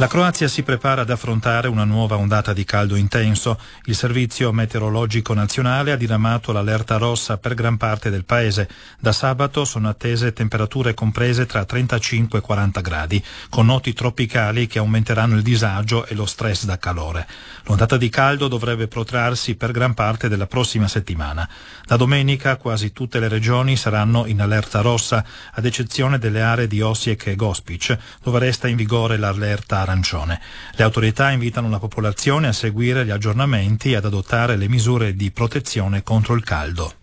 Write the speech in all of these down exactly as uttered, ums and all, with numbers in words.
La Croazia si prepara ad affrontare una nuova ondata di caldo intenso. Il Servizio Meteorologico Nazionale ha diramato l'allerta rossa per gran parte del paese. Da sabato sono attese temperature comprese tra trentacinque e quaranta gradi, con noti tropicali che aumenteranno il disagio e lo stress da calore. L'ondata di caldo dovrebbe protrarsi per gran parte della prossima settimana. Da domenica quasi tutte le regioni saranno in allerta rossa, ad eccezione delle aree di Osijek e Gospić, dove resta in vigore l'allerta arancione. Le autorità invitano la popolazione a seguire gli aggiornamenti e ad adottare le misure di protezione contro il caldo.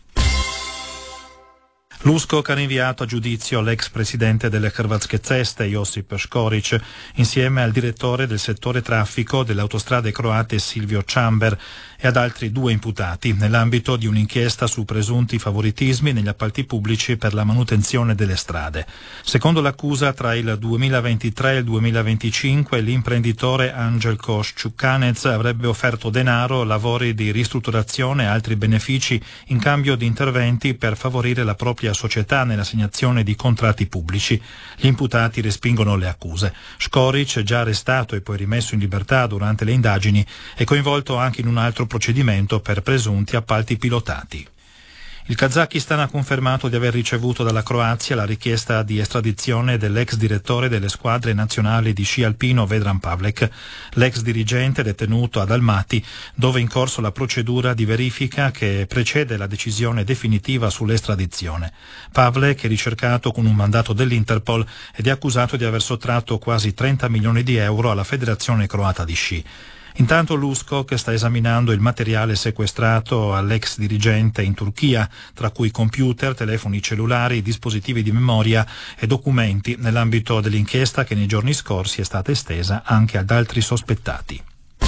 L'U S C O C ha rinviato a giudizio l'ex presidente delle Hrvatske ceste, Josip Škorić, insieme al direttore del settore traffico delle autostrade croate Silvio Čamber e ad altri due imputati, nell'ambito di un'inchiesta su presunti favoritismi negli appalti pubblici per la manutenzione delle strade. Secondo l'accusa, tra il duemilaventitré e il duemilaventicinque l'imprenditore Anđelko Šćukanec avrebbe offerto denaro, lavori di ristrutturazione e altri benefici in cambio di interventi per favorire la propria società nell'assegnazione di contratti pubblici. Gli imputati respingono le accuse. Škorić, già arrestato e poi rimesso in libertà durante le indagini, è coinvolto anche in un altro procedimento per presunti appalti pilotati. Il Kazakistan ha confermato di aver ricevuto dalla Croazia la richiesta di estradizione dell'ex direttore delle squadre nazionali di sci alpino Vedran Pavlek. L'ex dirigente detenuto ad Almaty, dove è in corso la procedura di verifica che precede la decisione definitiva sull'estradizione. Pavlek è ricercato con un mandato dell'Interpol ed è accusato di aver sottratto quasi trenta milioni di euro alla Federazione Croata di Sci. Intanto l'U S C O C sta esaminando il materiale sequestrato all'ex dirigente in Turchia, tra cui computer, telefoni cellulari, dispositivi di memoria e documenti, nell'ambito dell'inchiesta che nei giorni scorsi è stata estesa anche ad altri sospettati.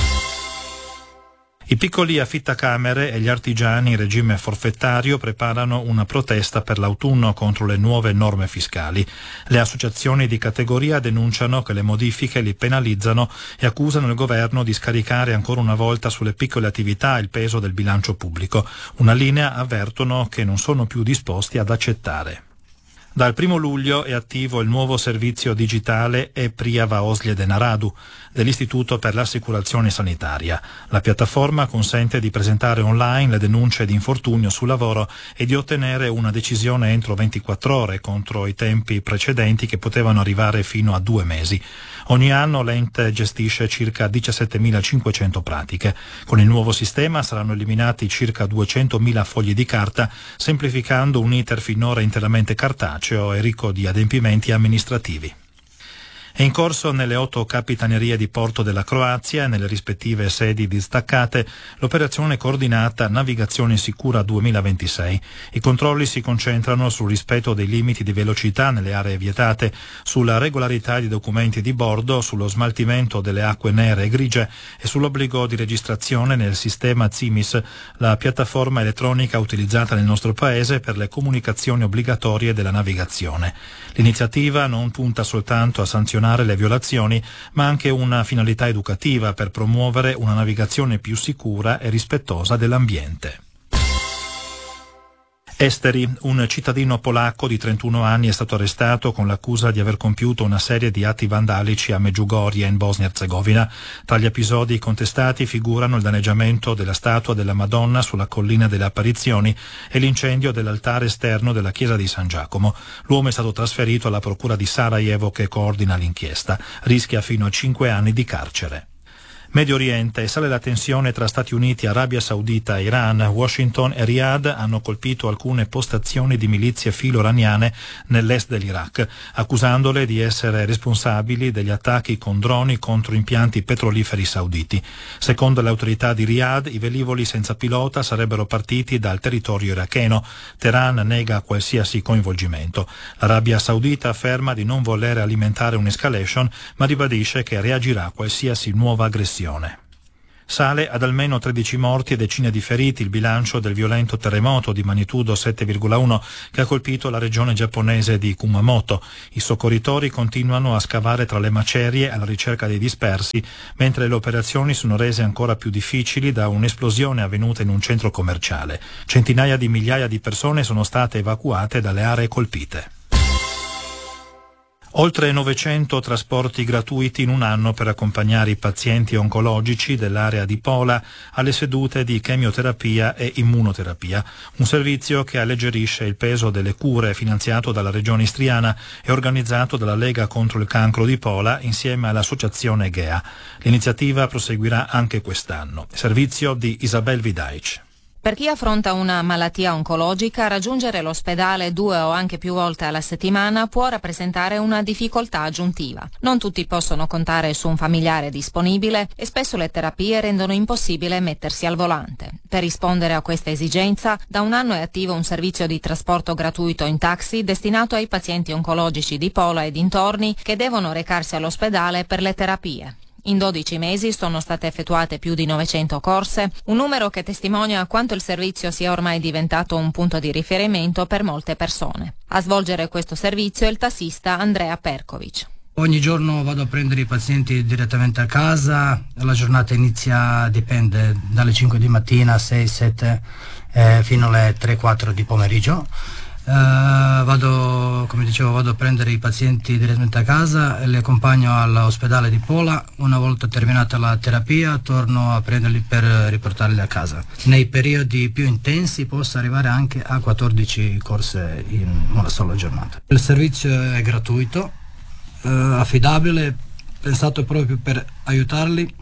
I piccoli affittacamere e gli artigiani in regime forfettario preparano una protesta per l'autunno contro le nuove norme fiscali. Le associazioni di categoria denunciano che le modifiche li penalizzano e accusano il governo di scaricare ancora una volta sulle piccole attività il peso del bilancio pubblico. Una linea, avvertono, che non sono più disposti ad accettare. Dal primo luglio è attivo il nuovo servizio digitale e-Prijava ozljede na radu dell'Istituto per l'Assicurazione Sanitaria. La piattaforma consente di presentare online le denunce di infortunio sul lavoro e di ottenere una decisione entro ventiquattro ore contro i tempi precedenti che potevano arrivare fino a due mesi. Ogni anno l'ente gestisce circa diciassettemilacinquecento pratiche. Con il nuovo sistema saranno eliminati circa duecentomila fogli di carta, semplificando un iter finora interamente cartaceo e ricco di adempimenti amministrativi. È in corso nelle otto capitanerie di porto della Croazia e nelle rispettive sedi distaccate l'operazione coordinata Navigazione Sicura duemilaventisei. I controlli si concentrano sul rispetto dei limiti di velocità nelle aree vietate, sulla regolarità di documenti di bordo, sullo smaltimento delle acque nere e grigie e sull'obbligo di registrazione nel sistema C I M I S, la piattaforma elettronica utilizzata nel nostro paese per le comunicazioni obbligatorie della navigazione. L'iniziativa non punta soltanto a sanzionare le violazioni, ma anche una finalità educativa per promuovere una navigazione più sicura e rispettosa dell'ambiente. Esteri, un cittadino polacco di trentuno anni è stato arrestato con l'accusa di aver compiuto una serie di atti vandalici a Medjugorje in Bosnia-Herzegovina. Tra gli episodi contestati figurano il danneggiamento della statua della Madonna sulla collina delle Apparizioni e l'incendio dell'altare esterno della chiesa di San Giacomo. L'uomo è stato trasferito alla procura di Sarajevo che coordina l'inchiesta. Rischia fino a cinque anni di carcere. Medio Oriente, sale la tensione tra Stati Uniti, Arabia Saudita e Iran. Washington e Riyadh hanno colpito alcune postazioni di milizie filo-iraniane nell'est dell'Iraq, accusandole di essere responsabili degli attacchi con droni contro impianti petroliferi sauditi. Secondo le autorità di Riyadh, i velivoli senza pilota sarebbero partiti dal territorio iracheno. Teheran nega qualsiasi coinvolgimento. L'Arabia Saudita afferma di non voler alimentare un'escalation, ma ribadisce che reagirà a qualsiasi nuova aggressione. Sale ad almeno tredici morti e decine di feriti il bilancio del violento terremoto di magnitudo sette virgola uno che ha colpito la regione giapponese di Kumamoto. I soccorritori continuano a scavare tra le macerie alla ricerca dei dispersi, mentre le operazioni sono rese ancora più difficili da un'esplosione avvenuta in un centro commerciale. Centinaia di migliaia di persone sono state evacuate dalle aree colpite. Oltre novecento trasporti gratuiti in un anno per accompagnare i pazienti oncologici dell'area di Pola alle sedute di chemioterapia e immunoterapia, un servizio che alleggerisce il peso delle cure, finanziato dalla Regione Istriana e organizzato dalla Lega contro il cancro di Pola insieme all'associazione G E A. L'iniziativa proseguirà anche quest'anno. Servizio di Isabel Vidaic. Per chi affronta una malattia oncologica, raggiungere l'ospedale due o anche più volte alla settimana può rappresentare una difficoltà aggiuntiva. Non tutti possono contare su un familiare disponibile e spesso le terapie rendono impossibile mettersi al volante. Per rispondere a questa esigenza, da un anno è attivo un servizio di trasporto gratuito in taxi destinato ai pazienti oncologici di Pola e dintorni che devono recarsi all'ospedale per le terapie. In dodici mesi sono state effettuate più di novecento corse, un numero che testimonia quanto il servizio sia ormai diventato un punto di riferimento per molte persone. A svolgere questo servizio è il tassista Andrea Perkovic. Ogni giorno vado a prendere i pazienti direttamente a casa, la giornata inizia, dipende, dalle cinque di mattina, sei sette eh, fino alle tre quattro di pomeriggio. Uh, vado, come dicevo, vado a prendere i pazienti direttamente a casa e li accompagno all'ospedale di Pola. Una volta terminata la terapia torno a prenderli per riportarli a casa. Nei periodi più intensi posso arrivare anche a quattordici corse in una sola giornata. Il servizio è gratuito, uh, affidabile, pensato proprio per aiutarli.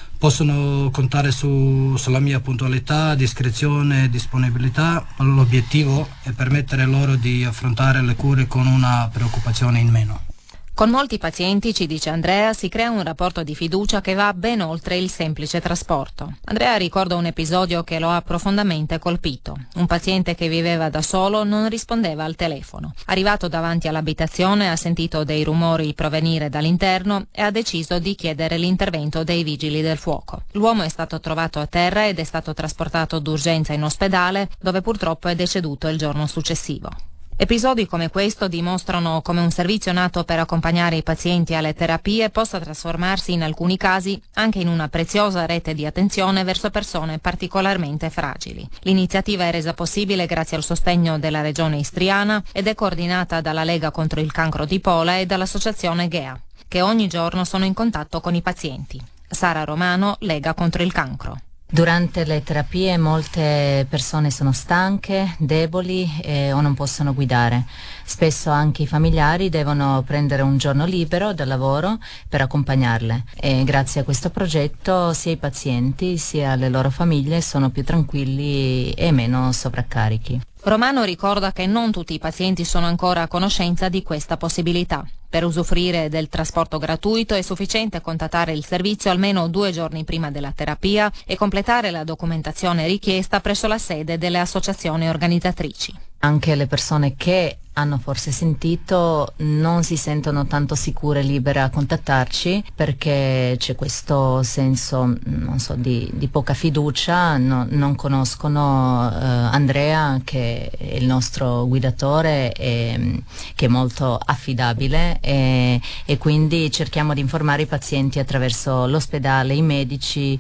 Possono contare su, sulla mia puntualità, discrezione e disponibilità. L'obiettivo è permettere loro di affrontare le cure con una preoccupazione in meno. Con molti pazienti, ci dice Andrea, si crea un rapporto di fiducia che va ben oltre il semplice trasporto. Andrea ricorda un episodio che lo ha profondamente colpito. Un paziente che viveva da solo non rispondeva al telefono. Arrivato davanti all'abitazione ha sentito dei rumori provenire dall'interno e ha deciso di chiedere l'intervento dei vigili del fuoco. L'uomo è stato trovato a terra ed è stato trasportato d'urgenza in ospedale, dove purtroppo è deceduto il giorno successivo. Episodi come questo dimostrano come un servizio nato per accompagnare i pazienti alle terapie possa trasformarsi in alcuni casi anche in una preziosa rete di attenzione verso persone particolarmente fragili. L'iniziativa è resa possibile grazie al sostegno della Regione Istriana ed è coordinata dalla Lega contro il cancro di Pola e dall'associazione G E A, che ogni giorno sono in contatto con i pazienti. Sara Romano, Lega contro il cancro. Durante le terapie molte persone sono stanche, deboli eh, o non possono guidare. Spesso anche i familiari devono prendere un giorno libero dal lavoro per accompagnarle. E grazie a questo progetto sia i pazienti sia le loro famiglie sono più tranquilli e meno sovraccarichi. Romano ricorda che non tutti i pazienti sono ancora a conoscenza di questa possibilità. Per usufruire del trasporto gratuito è sufficiente contattare il servizio almeno due giorni prima della terapia e completare la documentazione richiesta presso la sede delle associazioni organizzatrici. Anche le persone che hanno forse sentito non si sentono tanto sicure e libere a contattarci perché c'è questo senso, non so, di, di poca fiducia, no, non conoscono eh, Andrea che è il nostro guidatore e, che è molto affidabile e, e quindi cerchiamo di informare i pazienti attraverso l'ospedale, i medici,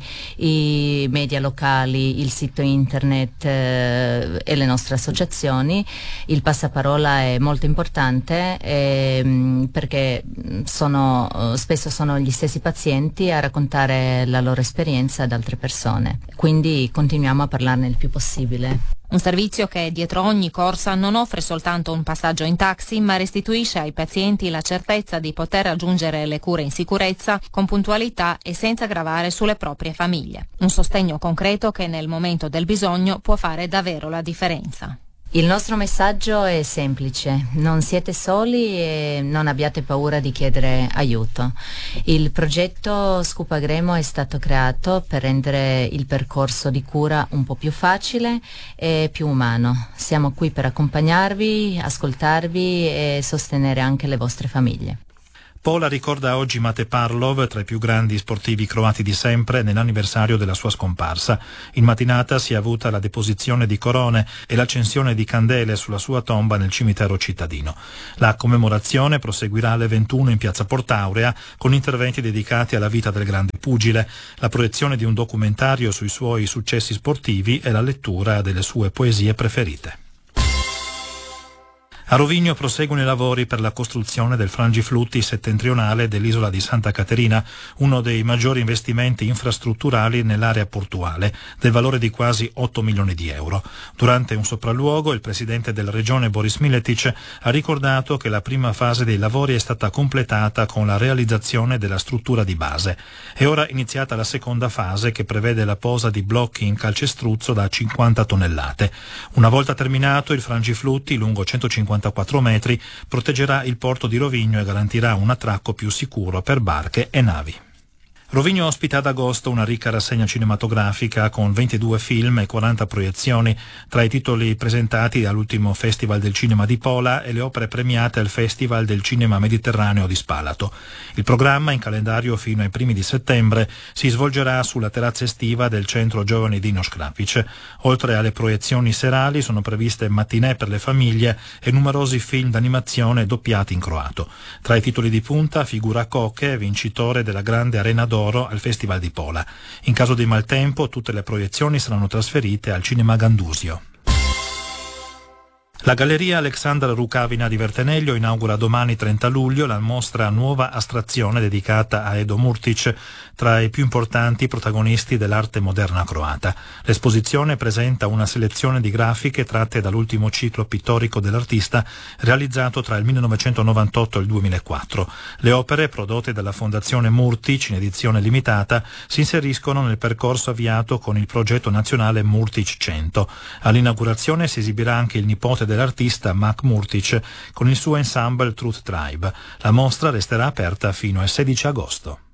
i media locali, il sito internet eh, e le nostre associazioni. Il passaparola è molto importante eh, perché sono, spesso sono gli stessi pazienti a raccontare la loro esperienza ad altre persone, quindi continuiamo a parlarne il più possibile. Un servizio che dietro ogni corsa non offre soltanto un passaggio in taxi, ma restituisce ai pazienti la certezza di poter raggiungere le cure in sicurezza, con puntualità e senza gravare sulle proprie famiglie. Un sostegno concreto che nel momento del bisogno può fare davvero la differenza. Il nostro messaggio è semplice: non siete soli e non abbiate paura di chiedere aiuto. Il progetto Scupagremo è stato creato per rendere il percorso di cura un po' più facile e più umano. Siamo qui per accompagnarvi, ascoltarvi e sostenere anche le vostre famiglie. Pola ricorda oggi Mate Parlov, tra i più grandi sportivi croati di sempre, nell'anniversario della sua scomparsa. In mattinata si è avuta la deposizione di corone e l'accensione di candele sulla sua tomba nel cimitero cittadino. La commemorazione proseguirà alle ventuno in piazza Portaurea con interventi dedicati alla vita del grande pugile, la proiezione di un documentario sui suoi successi sportivi e la lettura delle sue poesie preferite. A Rovigno proseguono i lavori per la costruzione del frangiflutti settentrionale dell'isola di Santa Caterina, uno dei maggiori investimenti infrastrutturali nell'area portuale, del valore di quasi otto milioni di euro. Durante un sopralluogo, il presidente della regione Boris Miletic ha ricordato che la prima fase dei lavori è stata completata con la realizzazione della struttura di base. È ora iniziata la seconda fase, che prevede la posa di blocchi in calcestruzzo da cinquanta tonnellate. Una volta terminato, il frangiflutti, lungo centocinquantaquattro metri, proteggerà il porto di Rovigno e garantirà un attracco più sicuro per barche e navi. Rovigno ospita ad agosto una ricca rassegna cinematografica con ventidue film e quaranta proiezioni, tra i titoli presentati all'ultimo Festival del Cinema di Pola e le opere premiate al Festival del Cinema Mediterraneo di Spalato. Il programma, in calendario fino ai primi di settembre, si svolgerà sulla terrazza estiva del Centro Giovani Dino Škrapić. Oltre alle proiezioni serali sono previste mattinée per le famiglie e numerosi film d'animazione doppiati in croato. Tra i titoli di punta figura Coche, vincitore della Grande Arena d'Oro al Festival di Pola. In caso di maltempo, tutte le proiezioni saranno trasferite al Cinema Gandusio. La Galleria Aleksandar Rukavina di Verteneglio inaugura domani trenta luglio la mostra Nuova astrazione dedicata a Edo Murtić, tra i più importanti protagonisti dell'arte moderna croata. L'esposizione presenta una selezione di grafiche tratte dall'ultimo ciclo pittorico dell'artista realizzato tra il millenovecentonovantotto e il duemilaquattro. Le opere, prodotte dalla Fondazione Murtić in edizione limitata, si inseriscono nel percorso avviato con il progetto nazionale Murtić cento. All'inaugurazione si esibirà anche il nipote dell'artista Mak Murtić con il suo ensemble Truth Tribe. La mostra resterà aperta fino al sedici agosto.